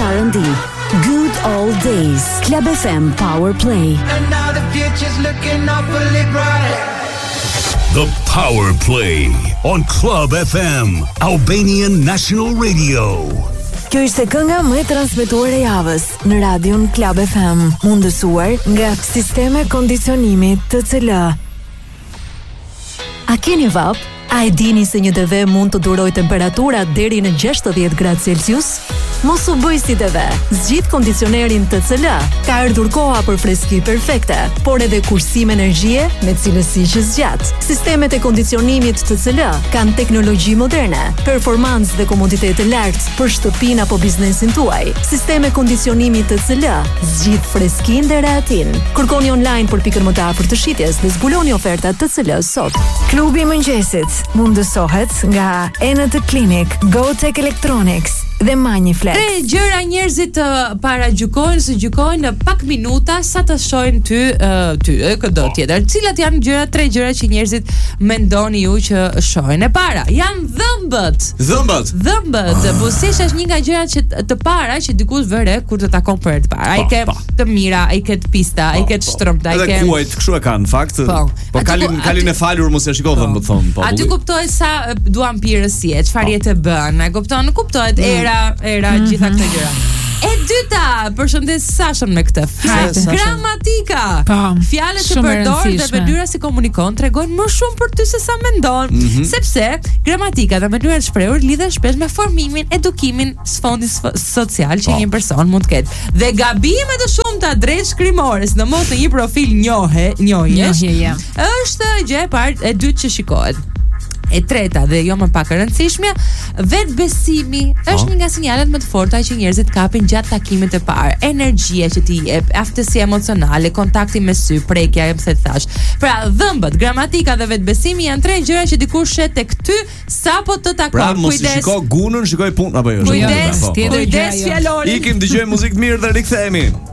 R&B. Good Old Days. Club FM Power Play. And now the future's looking awfully bright. The Power Play on Club FM, Albanian National Radio. Kjo ishte kënga më e transmetuar e javës në radion Club FM, mundësuar nga Sisteme Kondicionimi TCL. A keni vap? A e dini se një TV mund të duroj temperatura deri në 60 gradë Celsius? Mos u bëj si TV. Zgjidh kondicionerin TCL. Ka ardhur koha për freski perfekte, por edhe kursim energjie me cilësi që zgjat. Sistemet e kondicionimit TCL kanë teknologji moderne, performancë dhe komoditet të lartë për shtëpinë apo biznesin tuaj. Sisteme kondicionimi TCL zgjidh freskinë dhe rehatin. Kërkoni online për pikën më të afërt të shitjes dhe zbuloni ofertat TCL sot. Klubi i mëngjesit mundësohet nga Enet Clinic, GoTech Electronics dhe Maniflex. Tre gjëra njerëzit paragjykojnë, se gjykojnë në pak minuta sa të shohin ty këdo tjetër. Cilat janë tre gjëra që njerëzit mendoni ju që shohin? E para, janë dhëmbët. Dhëmbët. Po si është një nga gjërat që të para që dikush vëre kur të takon për të para. Ai ke të mira, ai ke të pista, ai ke të shtrëmbta, ai ke. Edhe kuajt kështu e kanë në fakt. Po kalin e falur mos e shikoj dhëmbët thon populli. Aty kuptohet sa duan pirësie, çfarë jetë bën. E kupton, kuptohet era gjitha këto gjëra. E dyta, përshëndes Sashën me këtë. Gramatika. Fjalët që përdor dhe mënyra si komunikon tregojnë më shumë për ty se sa mendon, sepse gramatika dhe mënyra e shprehur lidhen shpesh me formimin, edukimin, sfondi social që një person mund të ketë. Dhe gabime të shumta drejt shkrimore, sidomos në një profil njohjesh, është gjë e parë, e dytë që shikohet. E treta dhe jo më pak e rëndësishme, vetbesimi është një nga sinjalet më të forta që njerëzit kapin gjatë takimit të parë. Energjia që ti jep, aftësia emocionale, kontakti me sy, prekja, se thash. Pra, dhëmbët, gramatika dhe vetbesimi janë tre gjëra që dikush shet tek ty sapo të takon. Pra, mos i shiko gunën, shikoj punën apo jo. Kujdes fjalori. Ikim, dëgjojmë muzikë të mirë dhe rikthehemi.